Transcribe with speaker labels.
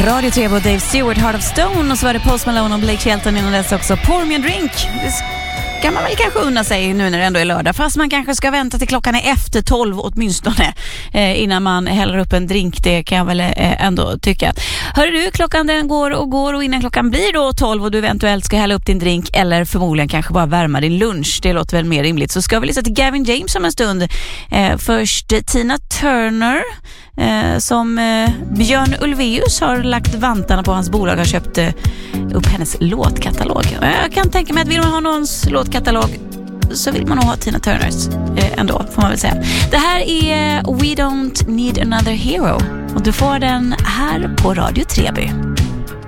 Speaker 1: Radio 3 och Dave Stewart, Heart of Stone, och så var det Post Malone och Blake Shelton innan dess också. Pour me a drink. Det kan man väl kanske unna sig nu när det ändå är lördag, fast man kanske ska vänta till klockan är efter 12 åtminstone innan man häller upp en drink. Det kan jag väl ändå tycka. Hörru du, klockan den går och innan klockan blir då 12 och du eventuellt ska hälla upp din drink eller förmodligen kanske bara värma din lunch, det låter väl mer rimligt, så ska vi lyssna till Gavin James om en stund. Först Tina Turner som Björn Ulvaeus har lagt vantarna på, hans bolag har köpt upp hennes låtkatalog. Jag kan tänka mig att vill man ha någons låtkatalog så vill man nog ha Tina Turners ändå, får man väl säga. Det här är We Don't Need Another Hero och du får den här på Radio Treby.